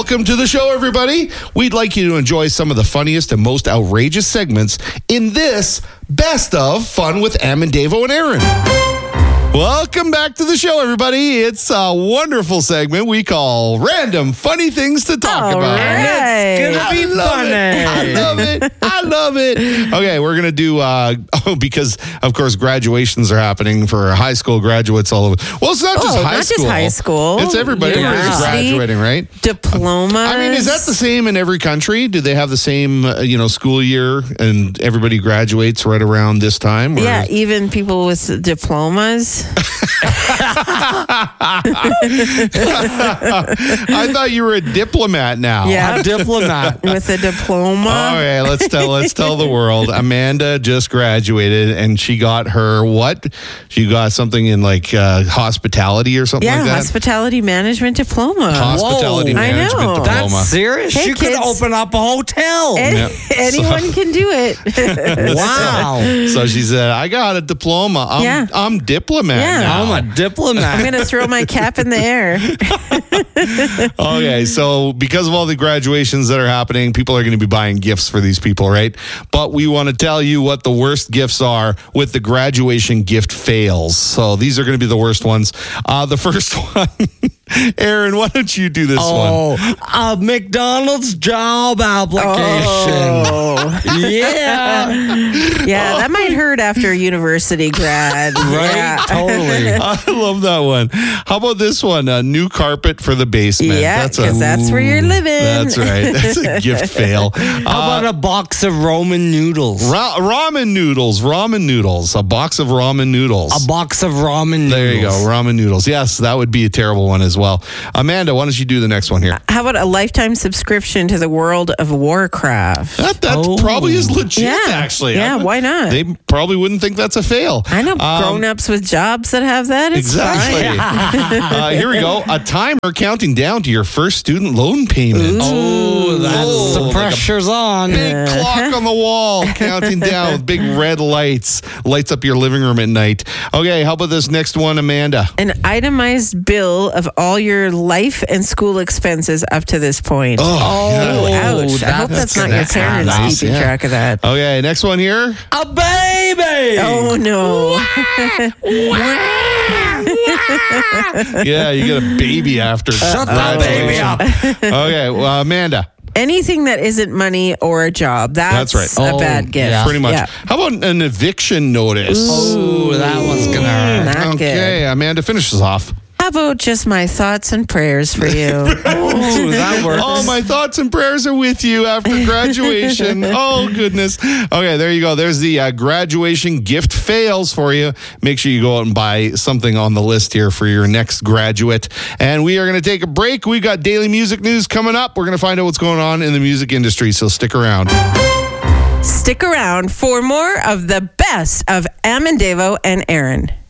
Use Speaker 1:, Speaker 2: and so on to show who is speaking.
Speaker 1: Welcome to the show, everybody. We'd like you to enjoy some of the funniest and most outrageous segments in this Best of Fun with Am and Davo and Aaron. Welcome back to the show, everybody. It's a wonderful segment we call Random Funny Things to Talk About.
Speaker 2: Right.
Speaker 3: It's going to be funny.
Speaker 1: I love it. Okay, we're going to do, because, of course, graduations are happening for high school graduates all over. Well, it's not just high
Speaker 2: not
Speaker 1: school.
Speaker 2: just high school.
Speaker 1: It's everybody. Everybody's graduating, right?
Speaker 2: Diplomas.
Speaker 1: I mean, is that the same in every country? Do they have the same, school year and everybody graduates right around this time? Or?
Speaker 2: Yeah, even people with diplomas.
Speaker 1: I thought you were a diplomat now.
Speaker 2: Yeah,
Speaker 3: A diplomat.
Speaker 2: with a diploma.
Speaker 1: Okay, let's tell the world. Amanda just graduated, and she got her what? She got something in like hospitality or something
Speaker 2: Yeah,
Speaker 1: like that.
Speaker 2: hospitality management diploma.
Speaker 1: Hospitality
Speaker 2: Whoa. I
Speaker 1: management
Speaker 2: know.
Speaker 1: diploma.
Speaker 3: That's serious?
Speaker 2: Hey,
Speaker 3: You could
Speaker 2: kids.
Speaker 3: open up a hotel.
Speaker 2: Anyone can do it.
Speaker 3: Wow.
Speaker 1: So she said, "I got a diploma. I'm diplomat
Speaker 2: Yeah.
Speaker 1: now."
Speaker 3: I'm a diplomat.
Speaker 2: I'm going to throw my cap in the air.
Speaker 1: Okay, so because of all the graduations that are happening, people are going to be buying gifts for these people, right? But we want to tell you what the worst gifts are with the graduation gift fails. So these are going to be the worst ones. The first one, Aaron, why don't you do this one?
Speaker 3: A McDonald's job application.
Speaker 2: Oh.
Speaker 3: Yeah.
Speaker 2: Yeah, that might hurt after university grad.
Speaker 3: Right?
Speaker 2: Yeah.
Speaker 3: Totally.
Speaker 1: I love that one. How about this one? A new carpet for the basement.
Speaker 2: Yeah, because that's where you're living.
Speaker 1: That's right. That's a gift fail.
Speaker 3: How about a box of Roman noodles?
Speaker 1: Ramen noodles. A box of ramen noodles.
Speaker 3: A box of ramen noodles.
Speaker 1: There you go. Ramen noodles. Yes, that would be a terrible one as well. Amanda, why don't you do the next one here?
Speaker 2: How about a lifetime subscription to the World of Warcraft?
Speaker 1: That probably is legit,
Speaker 2: Yeah.
Speaker 1: actually.
Speaker 2: Yeah, why not?
Speaker 1: They probably wouldn't think that's a fail.
Speaker 2: I know grown-ups with jobs that have that. It's
Speaker 1: Exactly. Here we go. A timer counting down to your first student loan payment.
Speaker 3: Oh, that's the
Speaker 1: like a
Speaker 3: pressure's on.
Speaker 1: Big clock on the wall counting down with big red lights. Lights up your living room at night. Okay, how about this next one, Amanda?
Speaker 2: An itemized bill of all your life and school expenses up to this point.
Speaker 1: Oh,
Speaker 2: Ouch. I hope that's not your parents
Speaker 1: nice,
Speaker 2: keeping
Speaker 1: yeah.
Speaker 2: track of that.
Speaker 1: Okay, next one here.
Speaker 3: A baby.
Speaker 2: Oh, no.
Speaker 1: Yeah, you get a baby after.
Speaker 3: Shut that baby up.
Speaker 1: Okay, well, Amanda.
Speaker 2: Anything that isn't money or a job. That's
Speaker 1: right.
Speaker 2: a bad gift.
Speaker 3: yeah.
Speaker 1: Pretty much.
Speaker 2: Yeah.
Speaker 1: How about an eviction notice?
Speaker 3: Oh, that one's going to hurt.
Speaker 2: Not good.
Speaker 1: Okay, Amanda, finish this off.
Speaker 2: How about just my thoughts and prayers for you?
Speaker 3: Oh, that works.
Speaker 1: Oh, my thoughts and prayers are with you after graduation. Oh, goodness. Okay, there you go. There's the graduation gift fails for you. Make sure you go out and buy something on the list here for your next graduate. And we are going to take a break. We've got daily music news coming up. We're going to find out what's going on in the music industry, so stick around.
Speaker 2: Stick around for more of the best of Am and Davo and Aaron.